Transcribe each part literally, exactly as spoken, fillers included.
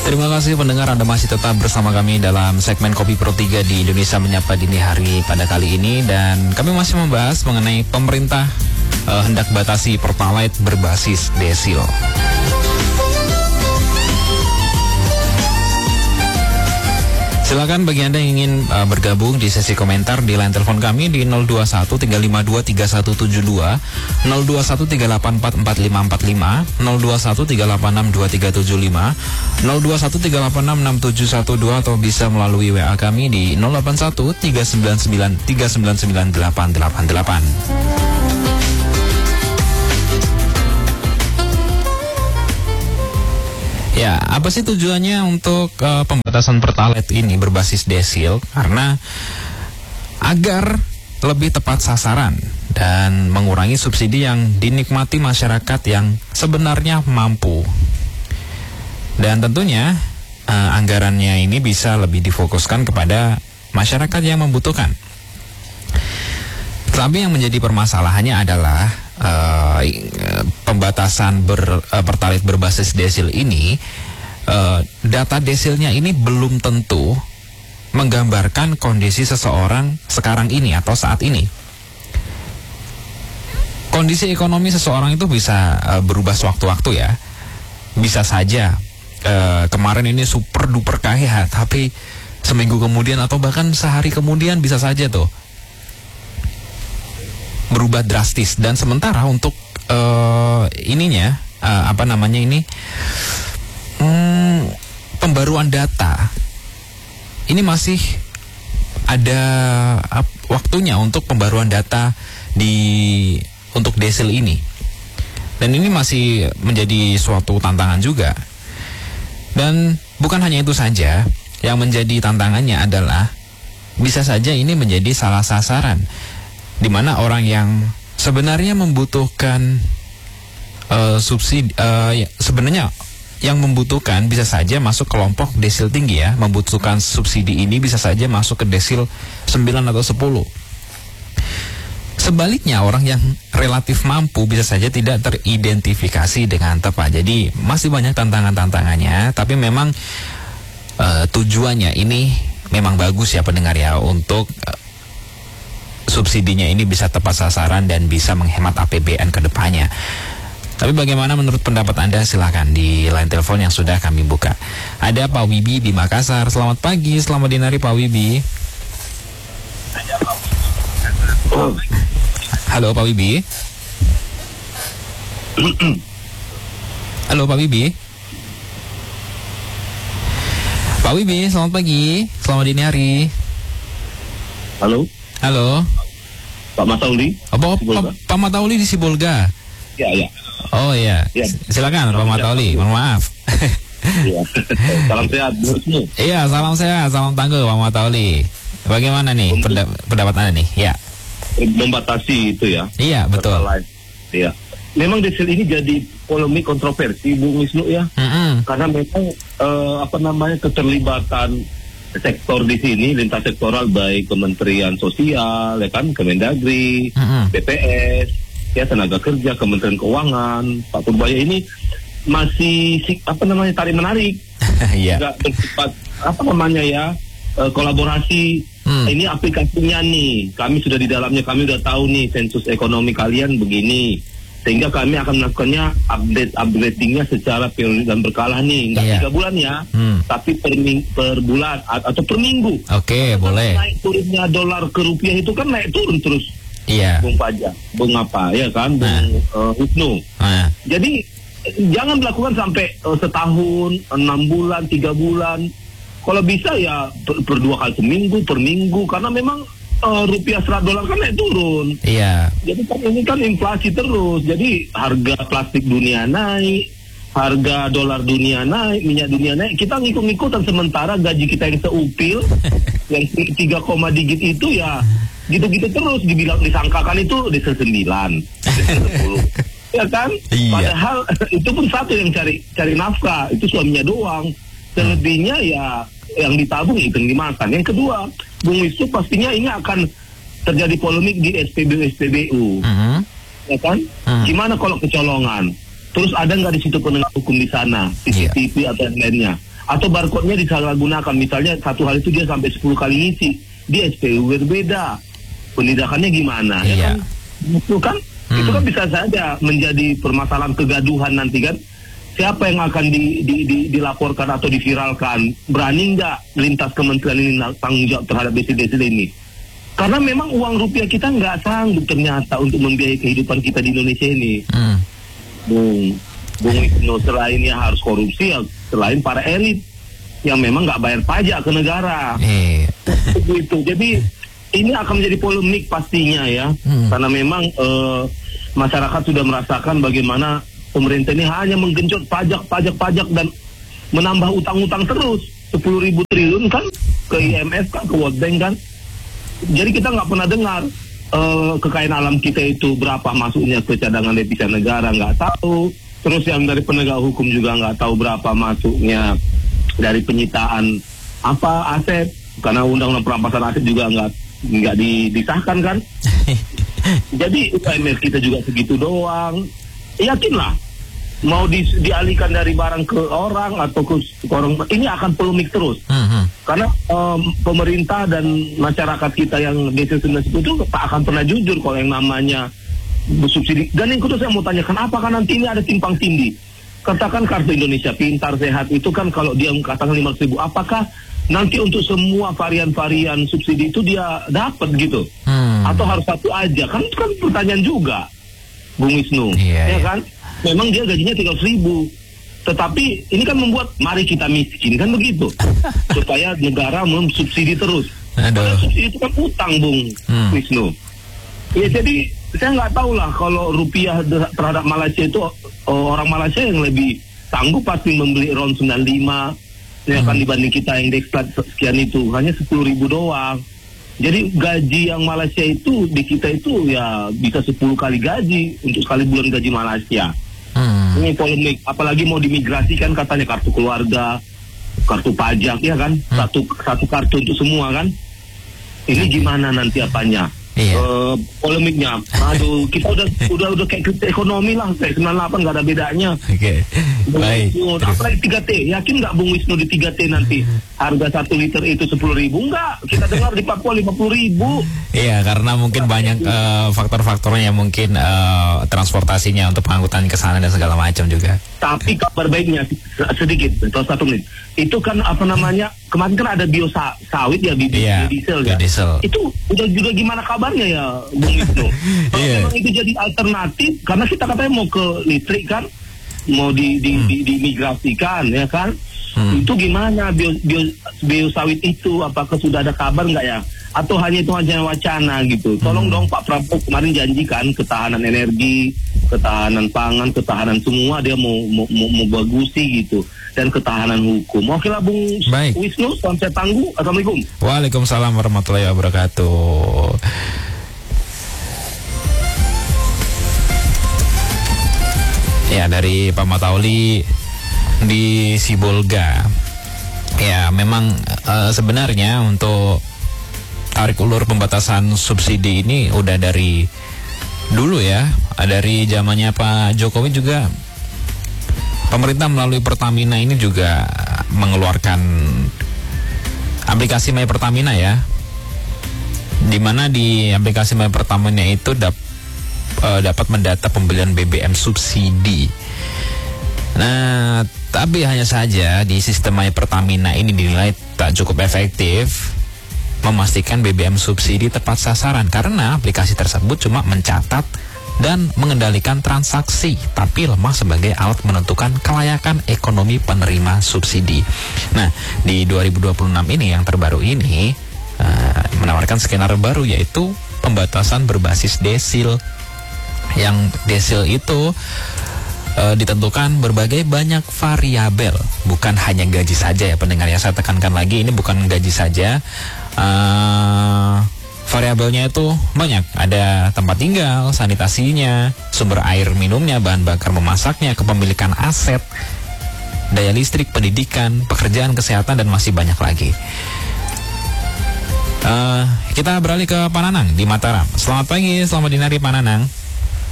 Terima kasih pendengar, Anda masih tetap bersama kami dalam segmen Kopi Pro tiga di Indonesia Menyapa Dini Hari pada kali ini. Dan kami masih membahas mengenai pemerintah uh, hendak batasi Pertalite berbasis desil. Silakan bagi Anda yang ingin uh, bergabung di sesi komentar di line telepon kami di nol dua satu tiga lima dua tiga satu tujuh dua, nol dua satu tiga delapan empat empat lima empat lima, nol dua satu tiga delapan enam dua tiga tujuh lima, nol dua satu tiga delapan enam enam tujuh satu dua, atau bisa melalui W A kami di nol delapan satu tiga sembilan sembilan tiga sembilan sembilan delapan delapan delapan. Ya, apa sih tujuannya untuk uh, pembatasan Pertalite ini berbasis desil? Karena agar lebih tepat sasaran dan mengurangi subsidi yang dinikmati masyarakat yang sebenarnya mampu. Dan tentunya uh, anggarannya ini bisa lebih difokuskan kepada masyarakat yang membutuhkan. Tapi yang menjadi permasalahannya adalah uh, pembatasan ber, uh, Pertalite berbasis desil ini, uh, data desilnya ini belum tentu menggambarkan kondisi seseorang sekarang ini atau saat ini. Kondisi ekonomi seseorang itu bisa uh, berubah sewaktu-waktu ya. Bisa saja uh, kemarin ini super duper kaya, tapi seminggu kemudian atau bahkan sehari kemudian bisa saja tuh berubah drastis. Dan sementara untuk uh, ininya uh, apa namanya ini hmm, pembaruan data ini masih ada uh, waktunya untuk pembaruan data di untuk desil ini, dan ini masih menjadi suatu tantangan juga. Dan bukan hanya itu saja, yang menjadi tantangannya adalah bisa saja ini menjadi salah sasaran, di mana orang yang sebenarnya membutuhkan uh, subsidi, uh, ya, sebenarnya yang membutuhkan bisa saja masuk kelompok desil tinggi ya, membutuhkan subsidi ini bisa saja masuk ke desil sembilan atau sepuluh. Sebaliknya, orang yang relatif mampu bisa saja tidak teridentifikasi dengan tepat. Jadi masih banyak tantangan-tantangannya, tapi memang uh, tujuannya ini memang bagus ya pendengar ya, untuk uh, subsidinya ini bisa tepat sasaran dan bisa menghemat A P B N ke depannya. Tapi bagaimana menurut pendapat Anda? Silahkan di line telepon yang sudah kami buka. Ada Pak Wibi di Makassar. Selamat pagi, selamat dinari Pak Wibi. Halo Pak Wibi. Halo Pak Wibi. Pak Wibi, selamat pagi, selamat dini hari. Halo. Halo. Pak Matauli. Oh, Pak, Pak, Pak Matauli di Sibolga. Ya, ya. Oh iya. Ya. Silakan Pak Matauli. Mohon maaf. Ya. Salam sehat buatmu. Iya, salam sehat, salam tangguh Pak Matauli. Bagaimana nih pendap pendapat Anda nih? Ya. Membatasi itu ya. Iya, betul. Iya. Memang desil ini jadi polemik kontroversi Bung Wisnu ya. Mm-hmm. Karena memang uh, apa namanya keterlibatan sektor di sini, lintas sektoral, baik Kementerian Sosial, ya kan, Kemendagri, mm-hmm. B P S, ya tenaga kerja, Kementerian Keuangan, Pak Purbaya ini masih apa namanya tarik menarik, yeah. Nggak bersifat apa namanya ya uh, kolaborasi. Mm. Ini aplikasinya nih, kami sudah di dalamnya, kami udah tahu nih sensus ekonomi kalian begini. Sehingga kami akan melakukannya update upgradingnya secara periodik dan berkala nih, nggak yeah. tiga bulan ya, hmm. tapi per, per bulan atau per minggu. Oke, okay, boleh. Naik turunnya dolar ke rupiah itu kan naik turun terus. Iya. Yeah. Bung Pajak, Bung apa ya kan, Bung nah. uh, Hipno. Nah. Jadi jangan dilakukan sampai uh, setahun, enam bulan, tiga bulan. Kalau bisa ya per, per dua kali seminggu, per minggu, karena memang Uh, rupiah serat dolar kan naik turun. Iya. Jadi kan ini kan inflasi terus. Jadi harga plastik dunia naik, harga dolar dunia naik, minyak dunia naik. Kita ngikut-ngikutan, sementara gaji kita yang seupil yang tiga koma digit itu ya gitu-gitu terus, dibilang disangkakan itu di sembilan, di sepuluh. Ya kan? Iya. Padahal itu pun satu yang cari cari nafkah, itu suaminya doang. Selebihnya ya yang ditabung itu yang dimakan. Yang kedua, Bung Wisnu, pastinya ini akan terjadi polemik di S P B U S P B U, uh-huh. ya kan? Uh-huh. Gimana kalau kecolongan? Terus ada nggak di situ penegak hukum di sana, C C T V yeah. atau yang lainnya? atau barcode-nya disalahgunakan. Misalnya satu hal itu dia sampai sepuluh kali ngisi, dia S P U berbeda, penindakannya gimana? Iya. Ya kan? Itu kan, Hmm. itu kan bisa saja menjadi permasalahan kegaduhan nanti kan. Siapa yang akan di, di, di, dilaporkan atau diviralkan? Berani nggak lintas kementerian ini tanggung jawab terhadap desil-desil ini? Karena memang uang rupiah kita nggak sanggup ternyata untuk membiayai kehidupan kita di Indonesia ini. Hmm. Bung, Bung Wisnu, selain ya harus korupsi, ya selain para elit yang memang nggak bayar pajak ke negara. Iya. Begitu. Jadi ini akan menjadi polemik pastinya ya, Hmm. karena memang eh, masyarakat sudah merasakan bagaimana pemerintah ini hanya menggenjot pajak, pajak, pajak dan menambah utang-utang terus sepuluh ribu triliun kan ke I M F kan, ke World Bank kan. Jadi kita nggak pernah dengar uh, kekayaan alam kita itu berapa masuknya ke cadangan devisa negara, nggak tahu. Terus yang dari penegak hukum juga nggak tahu berapa masuknya dari penyitaan apa aset, karena undang-undang perampasan aset juga nggak nggak di, disahkan kan. Jadi U M R kita juga segitu doang. Yakinlah mau di, dialihkan dari barang ke orang atau ke, ke orang, ini akan polemik terus. Hmm. Karena um, pemerintah dan masyarakat kita yang desil sembilan puluh itu tak akan pernah jujur kalau yang namanya bersubsidi. Dan yang kedua saya mau tanyakan, apakah nanti ini ada timpang tindih? Katakan kartu Indonesia Pintar Sehat itu kan kalau dia katakan lima ratus ribu, apakah nanti untuk semua varian-varian subsidi itu dia dapat gitu? Hmm. Atau harus satu aja? Kan itu kan pertanyaan juga, Bung Wisnu. Iya, Ya iya. kan? Memang dia gajinya tiga ratus ribu. Tetapi ini kan membuat mari kita miskin kan begitu. Supaya negara mensubsidi terus. Aduh. Padahal subsidi itu kan utang, Bung Hmm. Wisnu. Ya jadi saya nggak tahu lah kalau rupiah terhadap Malaysia itu, oh, orang Malaysia yang lebih sanggup pasti membeli RON sembilan puluh lima ya kan, dibanding kita yang deklat sekian itu hanya sepuluh ribu doang. Jadi gaji yang Malaysia itu di kita itu ya bisa sepuluh kali gaji untuk sekali bulan gaji Malaysia. Hmm. Ini polemik, apalagi mau dimigrasikan katanya kartu keluarga, kartu pajak ya kan, Hmm. satu satu kartu untuk semua kan. Ini gimana nanti apanya? Iya. Eh, polemiknya, aduh kita udah udah udah kayak krisis ekonomi lah, kayak sembilan puluh delapan nggak ada bedanya. Oke. Baik. Bung Wisnu, apalagi tiga T, yakin nggak Bung Wisnu di tiga T nanti harga satu liter itu sepuluh ribu? Enggak, kita dengar di Papua lima puluh ribu. Iya, karena mungkin banyak eh, faktor-faktornya, mungkin eh, transportasinya untuk pengangkutan ke sana dan segala macam juga. Tapi kabar baiknya sedikit, satu menit. Itu kan apa namanya, kemarin kan ada bio sa- sawit ya, bi- Iya, biodiesel ya. biodiesel. Itu udah juga gimana kabarnya ya Bung Wisnu? Kalau Iya. memang itu jadi alternatif, karena kita katanya mau ke listrik kan, mau di, di, Hmm. di, dimigrasikan ya kan. Hmm. Itu gimana bio, bio, bio sawit itu, apakah sudah ada kabar nggak ya? Atau hanya itu hanya wacana gitu? Tolong Hmm. dong Pak Prabowo, kemarin janjikan ketahanan energi, ketahanan pangan, ketahanan semua dia mau mau, mau, mau bagusi gitu, dan ketahanan hukum. Oke lah Bung Baik. Wisnu, salam saya tangguh. Assalamualaikum. Waalaikumsalam warahmatullahi wabarakatuh. Ya, dari Pak Matauli di Sibolga. Ya, memang eh, sebenarnya untuk tarik ulur pembatasan subsidi ini udah dari dulu ya, dari zamannya Pak Jokowi juga. Pemerintah melalui Pertamina ini juga mengeluarkan aplikasi My Pertamina ya, di mana di aplikasi My Pertamina itu dap, eh, dapat mendata pembelian B B M subsidi. Nah, tapi hanya saja di sistem My Pertamina ini dinilai tak cukup efektif memastikan B B M subsidi tepat sasaran, karena aplikasi tersebut cuma mencatat dan mengendalikan transaksi, tapi lemah sebagai alat menentukan kelayakan ekonomi penerima subsidi. Nah, di dua ribu dua puluh enam ini yang terbaru ini uh, menawarkan skenario baru, yaitu pembatasan berbasis desil. Yang desil itu uh, ditentukan berbagai banyak variabel, bukan hanya gaji saja ya pendengar ya. Saya tekankan lagi, ini bukan gaji saja. Uh, Variabelnya itu banyak, ada tempat tinggal, sanitasinya, sumber air minumnya, bahan bakar memasaknya, kepemilikan aset, daya listrik, pendidikan, pekerjaan, kesehatan, dan masih banyak lagi. Uh, kita beralih ke Pak Nanang di Mataram. Selamat pagi, selamat dini hari Pak Nanang.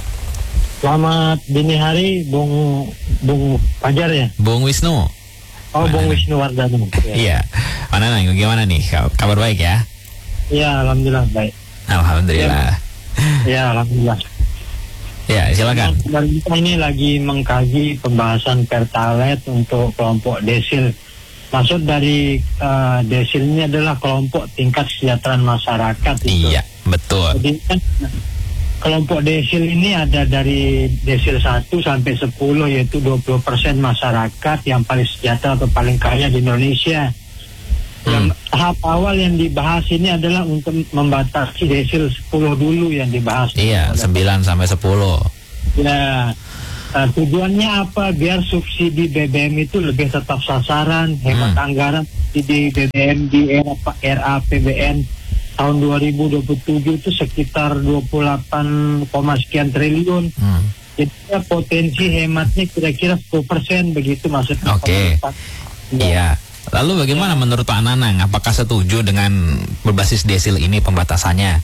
Selamat dini hari, Bung Bung Fajar ya. Bung Wisnu. Oh, Pak Bung Nanang. Wisnu Wardana. Iya, Pak Nanang, gimana nih? Kabar baik ya? Ya, alhamdulillah baik. Alhamdulillah. Ya, alhamdulillah. Ya, silakan. Dan kita ini lagi mengkaji pembahasan Pertalite untuk kelompok desil. Maksud dari uh, desil ini adalah kelompok tingkat kesejahteraan masyarakat. Itu. Iya, betul. Jadi kan kelompok desil ini ada dari desil satu sampai sepuluh, yaitu dua puluh persen masyarakat yang paling sejahtera atau paling kaya di Indonesia. Hmm. Yang tahap awal yang dibahas ini adalah untuk membatasi desil sepuluh dulu yang dibahas. Iya, sembilan sampai sepuluh. Ya, uh, tujuannya apa? Biar subsidi B B M itu lebih tetap sasaran, hemat Hmm. anggaran subsidi B B M di era R A P B N tahun dua ribu dua puluh tujuh itu sekitar dua puluh delapan, sekian triliun. Hmm. Jadi ya, potensi hematnya kira-kira sepuluh persen begitu maksudnya. Oke. pemerintah. Iya. Lalu bagaimana menurut Pak Nanang? Apakah setuju dengan berbasis desil ini pembatasannya?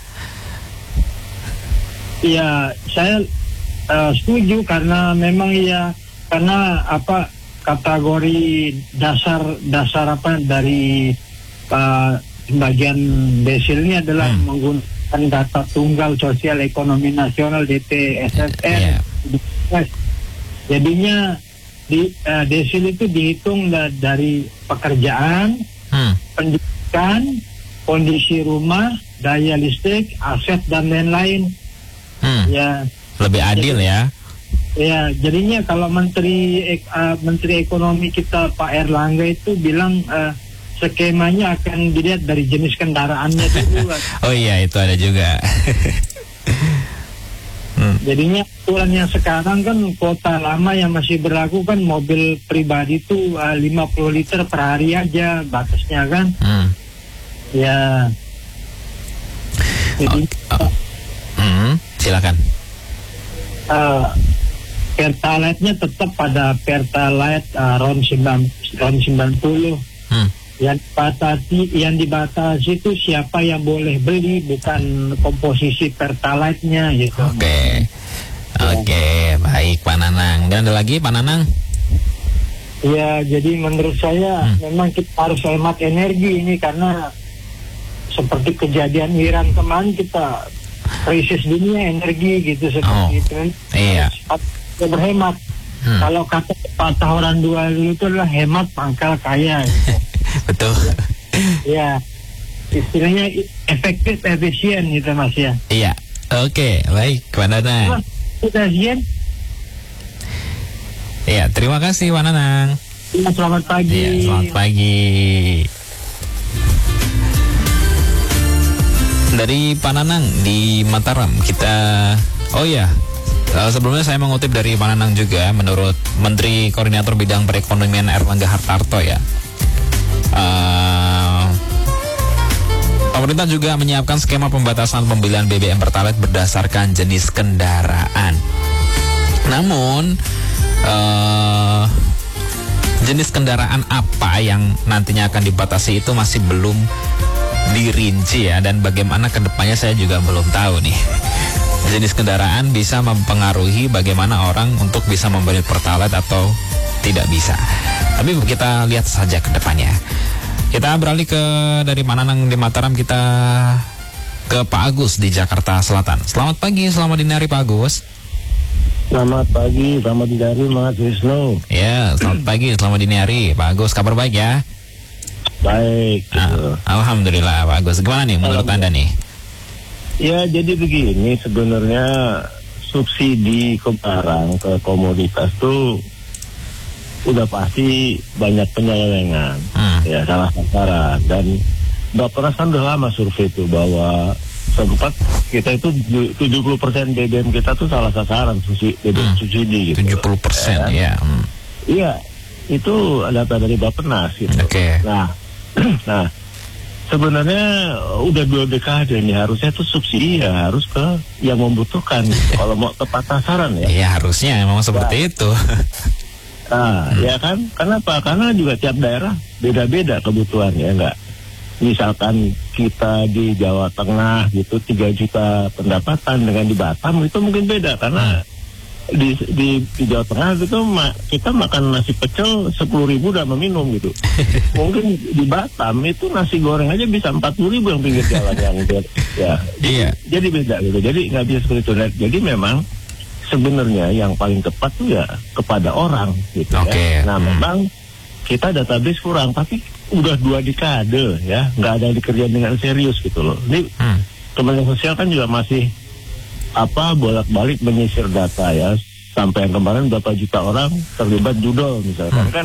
Iya, saya uh, setuju karena memang ya karena apa kategori dasar dasar apa dari uh, bagian desil ini adalah Hmm. menggunakan data tunggal sosial ekonomi nasional D T S S N. Iya. Jadinya di uh, desil itu dihitung da- dari pekerjaan, Hmm. pendidikan, kondisi rumah, daya listrik, aset dan lain-lain. Hmm. Ya, Lebih adil ya. ya. Jadinya kalau Menteri Ek- uh, Menteri Ekonomi kita Pak Erlangga itu bilang uh, skemanya akan dilihat dari jenis kendaraannya dulu. Oh iya, itu ada juga. Hmm. Jadinya aturan yang sekarang kan kuota lama yang masih berlaku kan mobil pribadi itu uh, lima puluh liter per hari aja batasnya kan. Hmm. Ya. Jadi Oh, oh. Hmm. Silakan. uh, Pertalite-nya tetap pada Pertalite uh, RON sembilan puluh. Hmm. Yang dibatasi, yang dibatasi itu siapa yang boleh beli, bukan komposisi Pertalite-nya gitu. Oke. Oke, baik Pak Nanang. Dan ada lagi Pak Nanang? Ya, jadi menurut saya Hmm. memang kita harus hemat energi ini karena seperti kejadian Iran kemarin kita krisis dunia energi gitu seperti Oh, itu. iya. Harus berhemat. Hmm. Kalau kata patah orang dua itu adalah hemat pangkal kaya. Gitu. Betul. Ya, istilahnya efektif, efisien gitu Mas ya. Iya. Oke, baik Pak Nanang. Sudah Zian, Iya, terima kasih Pak Nanang. ya, selamat pagi. Iya, selamat pagi. Dari Pak Nanang di Mataram kita, oh ya, sebelumnya saya mengutip dari Pak Nanang juga, menurut Menteri Koordinator Bidang Perekonomian Erlangga Hartarto ya. Uh, pemerintah juga menyiapkan skema pembatasan pembelian B B M Pertalite berdasarkan jenis kendaraan. Namun uh, jenis kendaraan apa yang nantinya akan dibatasi itu masih belum dirinci ya, dan bagaimana kedepannya saya juga belum tahu nih. Jenis kendaraan bisa mempengaruhi bagaimana orang untuk bisa membeli Pertalite atau tidak bisa. Tapi kita lihat saja ke depannya. Kita beralih ke dari Mananang di Mataram, kita ke Pak Agus di Jakarta Selatan. Selamat pagi, selamat dini hari Pak Agus. Selamat pagi, selamat dini hari Mas Wisnu. Ya, selamat pagi, selamat dini hari Pak Agus. Kabar baik ya? Baik. Nah, Alhamdulillah Pak Agus. Gimana nih menurut Anda nih? Ya, jadi begini, sebenarnya subsidi ke barang, ke komoditas tuh udah pasti banyak penyelewengan, Hmm. ya salah sasaran. Dan Bapak kan udah lama survei itu bahwa sempat kita itu tujuh puluh persen B B M kita tuh salah sasaran subsidi, B B M Hmm. subsidi gitu. tujuh puluh persen ya. Hmm. Iya, itu data dari Bappenas gitu. Oke. Nah, nah sebenarnya udah dua dekade ini harusnya tuh subsidi ya harus ke yang membutuhkan gitu. Kalau mau tepat sasaran ya. Iya, harusnya memang seperti itu. Nah, ya kan? Kenapa? Karena juga tiap daerah beda-beda kebutuhannya, enggak? Misalkan kita di Jawa Tengah gitu tiga juta pendapatan dengan di Batam itu mungkin beda karena di di, di Jawa Tengah gitu ma, kita makan nasi pecel sepuluh ribu udah meminum gitu. Mungkin di Batam itu nasi goreng aja bisa empat puluh ribu yang pinggir jalan yang ya. Iya. Jadi beda gitu. Jadi nggak bisa seperti itu. Jadi memang sebenarnya yang paling tepat tuh ya kepada orang gitu okay. ya. Nah hmm. memang kita database kurang, tapi udah dua dekade ya nggak ada yang dikerjain dengan serius gitu loh. Ini hmm. Kementerian Sosial kan juga masih apa bolak-balik menyisir data ya, sampai yang kemarin berapa juta orang terlibat judol misalkan hmm. kan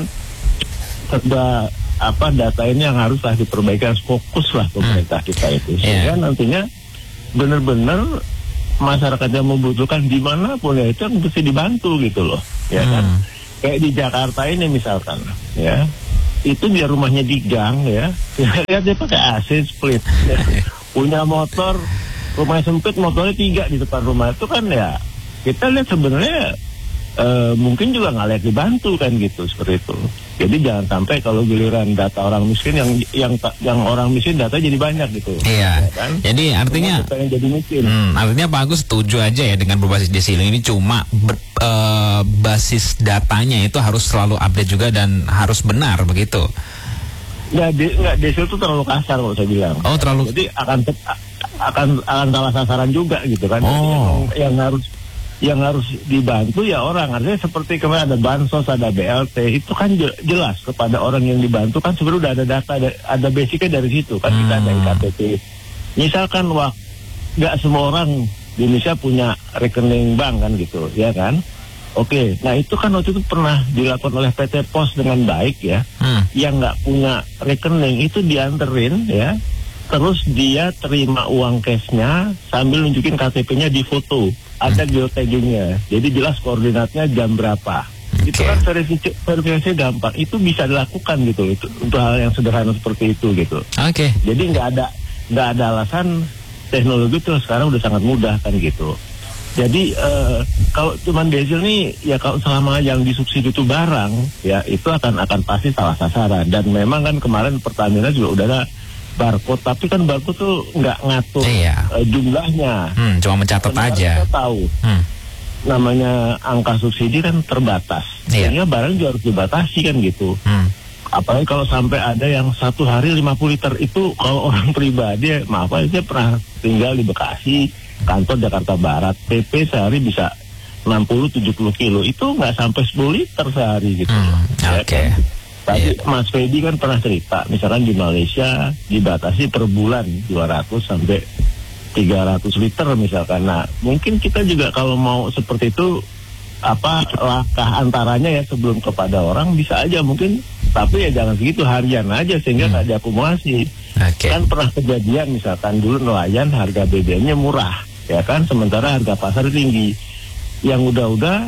serba apa data ini yang haruslah diperbaikan, fokus lah pemerintah hmm. kita itu sehingga yeah. nantinya benar-benar masyarakat yang membutuhkan dimanapun ya itu yang mesti dibantu gitu loh ya hmm. kan kayak di Jakarta ini misalkan ya itu biar rumahnya di gang ya lihat dia pakai A C split ya. Punya motor rumahnya sempit, motornya tiga di depan rumah itu kan ya kita lihat sebenarnya e, mungkin juga nggak lihat dibantu kan gitu seperti itu. Jadi jangan sampai kalau giliran data orang miskin yang yang yang orang miskin data jadi banyak gitu. Iya. Ya kan? Jadi artinya yang jadi miskin. Hmm, artinya Pak Agus setuju aja ya dengan berbasis desil ini, cuma ber, e, basis datanya itu harus selalu update juga dan harus benar begitu. Nggak, de, nggak desil itu terlalu kasar kalau saya bilang. Oh terlalu. Jadi akan akan akan salah sasaran juga gitu kan. Oh. Jadi yang, yang harus yang harus dibantu ya orang. Artinya seperti kemarin ada bansos, ada B L T, itu kan jelas kepada orang yang dibantu kan sebenarnya udah ada data, ada, ada basicnya dari situ kan. hmm. Kita ada I K T P. Misalkan wah nggak semua orang di Indonesia punya rekening bank kan gitu, ya kan? Oke, nah itu kan waktu itu pernah dilakukan oleh P T Pos dengan baik ya. Hmm. Yang nggak punya rekening itu dianterin ya, terus dia terima uang cashnya sambil nunjukin K T P-nya di foto, ada hmm. geotaggingnya, jadi jelas koordinatnya jam berapa. Okay. Itu kan verifikasi, verifikasi gampang, itu bisa dilakukan gitu, itu untuk hal yang sederhana seperti itu gitu. Oke. Okay. Jadi nggak ada nggak ada alasan teknologi itu sekarang udah sangat mudah kan gitu. Jadi uh, kalau cuman diesel nih ya kalau selama yang disubsidi itu barang ya itu akan akan pasti salah sasaran. Dan memang kan kemarin Pertamina juga udah ada barcode, tapi kan barcode tuh nggak ngatur iya. uh, jumlahnya. Hmm, cuma mencatat Sebenarnya aja. Kita tahu hmm. namanya angka subsidi kan terbatas. Iya. Sehingga barang juga harus dibatasi kan gitu. Hmm. Apalagi kalau sampai ada yang satu hari lima puluh liter itu kalau orang pribadi maaf aja pernah tinggal di Bekasi, kantor Jakarta Barat, P P sehari bisa enam puluh tujuh puluh kilo, itu nggak sampai sepuluh liter sehari gitu. Hmm, Oke. Okay. Tapi yeah. Mas Fedi kan pernah cerita, misalkan di Malaysia dibatasi per bulan dua ratus sampai tiga ratus liter misalkan. Nah, mungkin kita juga kalau mau seperti itu apa langkah antaranya ya sebelum kepada orang bisa aja mungkin, tapi ya jangan segitu, harian aja sehingga nggak hmm. diakumulasi. Okay. Kan pernah kejadian misalkan dulu nelayan harga B B M-nya murah ya kan, sementara harga pasar tinggi. Yang udah-udah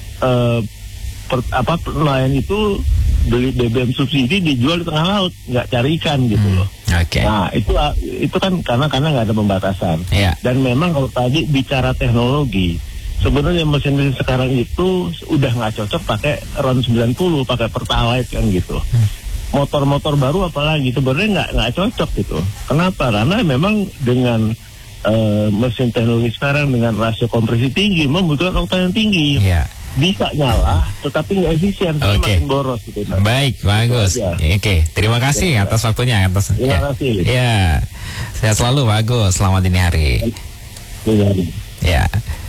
eh, per, apa nelayan itu beli B B M subsidi dijual di tengah laut, nggak cari ikan gitu hmm. loh. Okay. Nah itu itu kan karena karena nggak ada pembatasan. Yeah. Dan memang kalau tadi bicara teknologi, sebenarnya mesin-mesin sekarang itu udah nggak cocok pakai RON sembilan puluh, pakai Pertalite kan gitu. Hmm. Motor-motor baru apalagi sebenarnya nggak nggak cocok gitu. Kenapa? Karena memang dengan uh, mesin teknologi sekarang dengan rasio kompresi tinggi membutuhkan oktan yang tinggi. Yeah. Bisa nyala, tetapi nggak efisien, okay. makin boros gitu. Baik, bagus. Oke, okay. Terima kasih ya, atas waktunya. Atas, terima ya. kasih. Ya, sehat selalu Pak Agus. Selamat dini hari. Ya.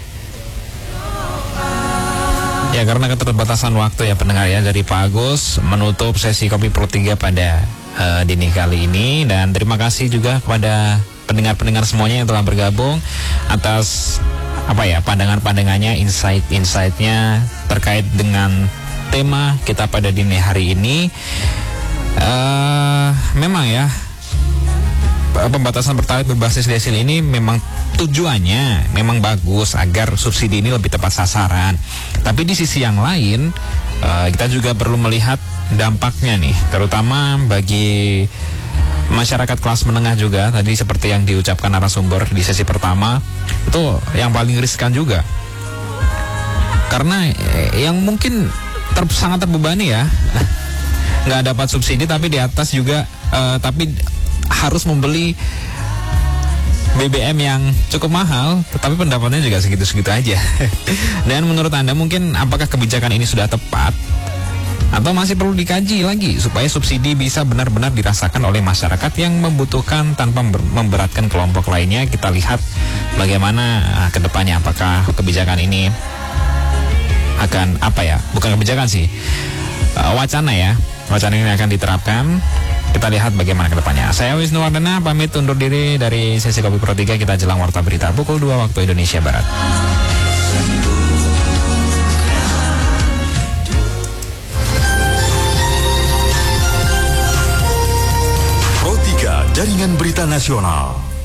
Ya, karena keterbatasan waktu ya pendengar ya, dari Pak Agus menutup sesi Kopi Pro tiga pada uh, dini kali ini. Dan terima kasih juga kepada pendengar-pendengar semuanya yang telah bergabung atas apa ya pandangan-pandangannya, insight-insightnya terkait dengan tema kita pada dini hari ini. Uh, memang ya pembatasan Pertalite berbasis desil ini memang tujuannya memang bagus agar subsidi ini lebih tepat sasaran. Tapi di sisi yang lain uh, kita juga perlu melihat dampaknya nih, terutama bagi masyarakat kelas menengah juga. Tadi seperti yang diucapkan narasumber di sesi pertama, itu yang paling riskan juga. Karena eh, yang mungkin ter, sangat terbebani ya, nggak dapat subsidi tapi di atas juga, eh, tapi harus membeli B B M yang cukup mahal, tetapi pendapatnya juga segitu-segitu aja. Dan menurut Anda mungkin apakah kebijakan ini sudah tepat? Atau masih perlu dikaji lagi supaya subsidi bisa benar-benar dirasakan oleh masyarakat yang membutuhkan tanpa memberatkan kelompok lainnya. Kita lihat bagaimana uh, ke depannya, apakah kebijakan ini akan apa ya, bukan kebijakan sih, uh, wacana ya, wacana ini akan diterapkan. Kita lihat bagaimana ke depannya. Saya Wisnu Wardana pamit undur diri dari sesi Kopi Pro tiga. Kita jelang warta berita pukul dua waktu Indonesia Barat. Pro tiga Jaringan Berita Nasional.